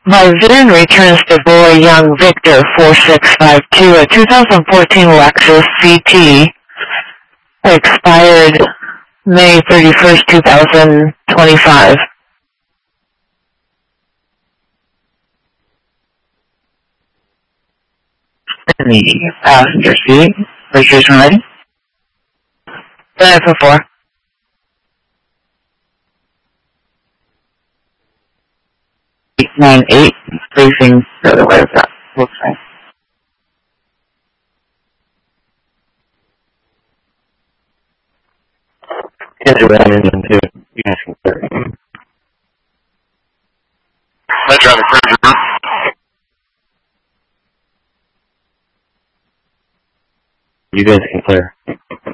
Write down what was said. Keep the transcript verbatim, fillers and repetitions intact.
My V I N returns to Boy Young Victor four six five two, a two thousand fourteen Lexus C T, expired May thirty-first, two thousand twenty-five. In the passenger seat, registration ready? Then for four. eight nine eight, facing the other way of that. Looks right. You guys are running into, you guys can clear. Let traffic pressure. You guys can clear.